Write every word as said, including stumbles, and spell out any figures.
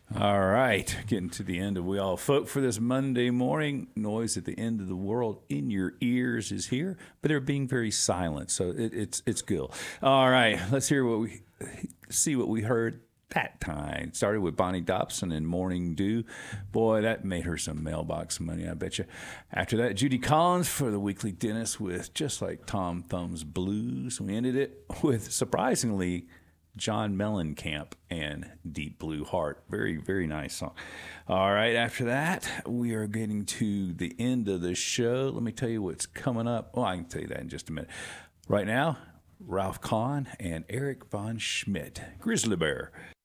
All right, getting to the end of We All Folk for this Monday morning. Noise at the end of the world in your ears is here, but they're being very silent, so it, it's it's good. All right, let's hear what we see what we heard that time. Started with Bonnie Dobson and Morning Dew. Boy, that made her some mailbox money, I bet you. After that, Judy Collins for the Weekly Dentist with Just Like Tom Thumb's Blues. We ended it with, surprisingly, John Mellencamp and Deep Blue Heart. Very, very nice song. All right, after that, we are getting to the end of the show. Let me tell you what's coming up. Well, I can tell you that in just a minute. Right now, Ralph Kahn and Eric Von Schmidt. Grizzly Bear.